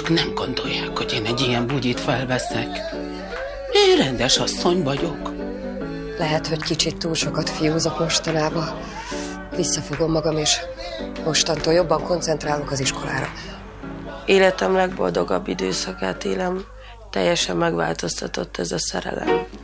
nem gondolják, hogy én egy ilyen bugyit felveszek. Én rendes asszony vagyok. Lehet, hogy kicsit túl sokat fiúzok mostanában. Visszafogom magam, és mostantól jobban koncentrálok az iskolára. Életem legboldogabb időszakát élem, teljesen megváltoztatott ez a szerelem.